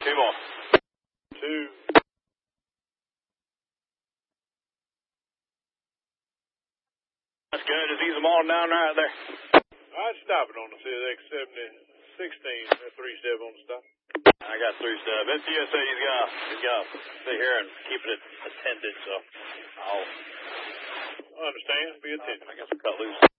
Two more. Two. That's good. Just ease them all down right there. I'd stop it on the CSX 7016. That 3-step on the stop. I got 3-step. NTSA, he's got to stay here and keep it attended, so I'll I understand. Be attentive. I guess we'll cut loose.